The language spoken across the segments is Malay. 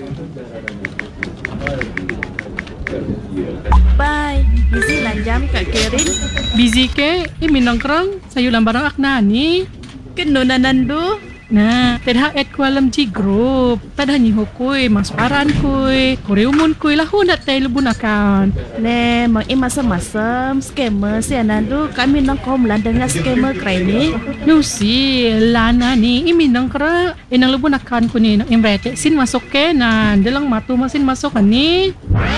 Bye. Busy lah jam Kak Kerin. Busy ke? Minang kerang sayuran barang akna ni. Kenuna nandu. Nah, tadha at ko alam ji group. Tadha ni hukui masparan kui. Koreumon kui lah hundat tay lubun akan. Ne, mang masam-masam scammer si nandu. Kami nang komlan dengan scammer kray ni. Nusi, lana ni minang kerang. Inang lubun akan ko ni. Imrete sin masuk ke na. Dalang matu masin masuk kan ni.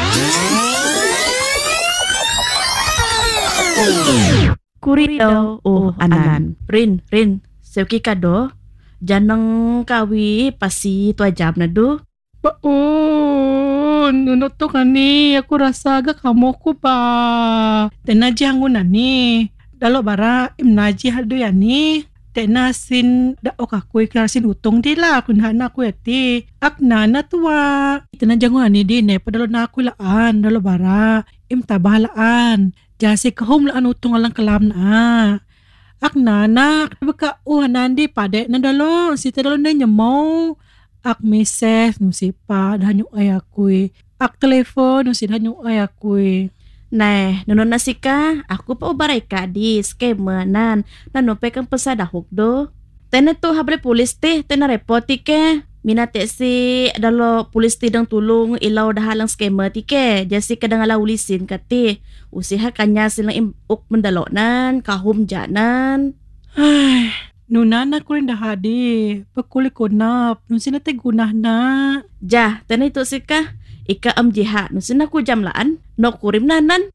Kurito. Oh, anan. Rin. Seuki kado. Janang kawi pasi tu ajam na do. Baon, nunot to kani. Aku rasa agak kamu ko ba. Tenaji hangun ani. Dalo bara imnaji hado yani. Tenasin da okakui karasin utong dila kunhana aku eti. Aknana tuwa. Tenaji hangun ani di ne padalo na aku laan dalo bara imtabahalaan. Jasi kahum laan utong alang kelam na. Ak nana, baka nandi padek na dalo, si dalo na nyamaw. Ak mesej, nusi pa, dahanyo ayakui. Ak telefon, nusi dahanyo ayakui. Nah, nono nasika, aku pa ubaray ka di scammer nan. Nanope kang pasadahok do. Tena to habre pulis te, tena repoti ke. Minate si dalo pulis ti dang tulong ilaw dahalang scammer ti ke. Jasi kadang ala ulisin ka ti. Usiha kanya silang imuk mendalonan, kahum janan. Ay, nunana ko rin dahadi. Pagkuli ko na, nusin na gunah na. Jah, tena ito sika. Ika jiha, nusin na ko jamlaan. No kurim nanan.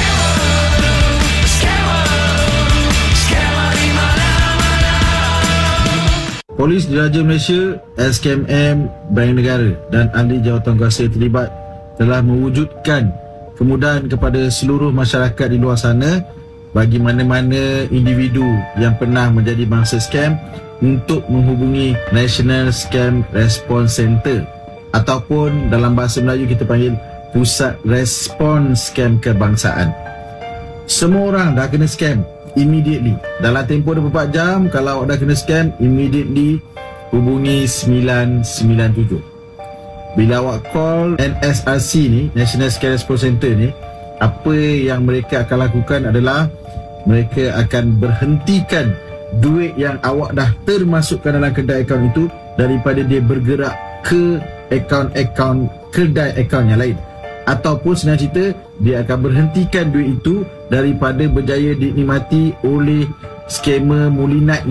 Polis Diraja Malaysia, SKMM, Bank Negara dan ahli jawatankuasa terlibat telah mewujudkan kemudahan kepada seluruh masyarakat di luar sana bagi mana-mana individu yang pernah menjadi mangsa scam untuk menghubungi National Scam Response Center ataupun dalam bahasa Melayu kita panggil Pusat Respon Scam Kebangsaan. Semua orang dah kena scam immediately. Dalam tempoh 24 jam, kalau awak dah kena scam, immediately hubungi 997. Bila awak call NSRC ni, National Scam Response Center ni, apa yang mereka akan lakukan adalah mereka akan berhentikan duit yang awak dah termasukkan dalam kedai akaun itu daripada dia bergerak ke akaun-akaun kedai akaun yang lain. Ataupun senang cerita, dia akan berhentikan duit itu daripada berjaya dinikmati oleh scammer mulinat ni.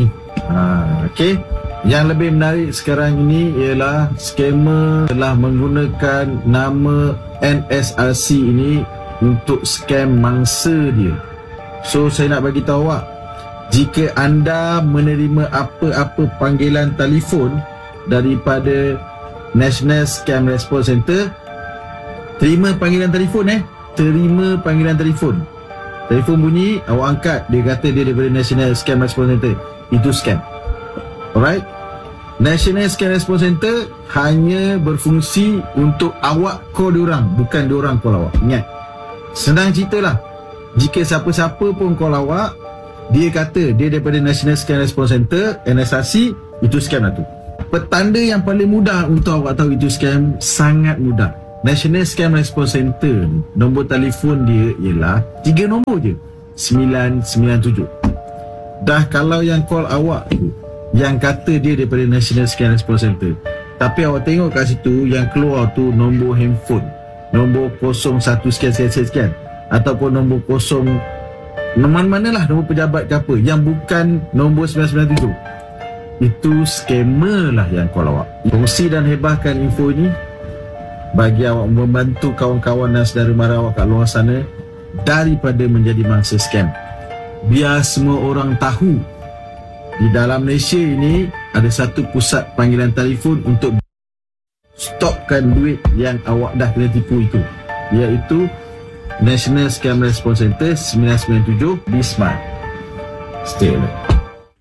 Okey. Yang lebih menarik sekarang ini ialah scammer telah menggunakan nama NSRC ini untuk scam mangsa dia. So saya nak bagi tahu awak, jika anda menerima apa-apa panggilan telefon daripada National Scam Response Center, terima panggilan telefon terima panggilan telefon. Telefon bunyi, awak angkat, dia kata dia daripada National Scam Response Center. Itu scam. Alright? National Scam Response Center hanya berfungsi untuk awak call diorang, bukan diorang call awak. Ingat. Senang ceritalah. Jika siapa-siapa pun call awak, dia kata dia daripada National Scam Response Center, NSRC, itu scam lah tu. Petanda yang paling mudah untuk awak tahu itu scam, sangat mudah. National Scam Response Center ni, nombor telefon dia ialah 3 nombor je, 997. Dah kalau yang call awak tu yang kata dia daripada National Scam Response Center, tapi awak tengok kat situ yang keluar tu nombor handphone, nombor 01 sekian ataupun nombor 0 mana-manalah, nombor pejabat ke apa yang bukan nombor 997, itu scammer lah yang call awak. Kongsi dan hebahkan info ini bagi awak membantu kawan-kawan dan saudara mara awak kat luar sana daripada menjadi mangsa scam. Biar semua orang tahu di dalam Malaysia ini ada satu pusat panggilan telefon untuk stopkan duit yang awak dah kena tipu itu, iaitu National Scam Response Center 997 di Smart. Stay alert.